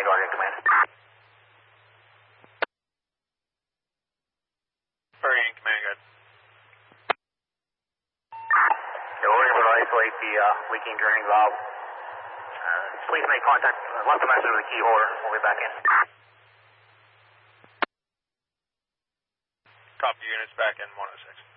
Guardian Command. Guardian Command, good. Yeah, we're able to isolate the leaking draining valve. Please make contact. Left the message with the key holder. We'll be back in. Copy units back in 106.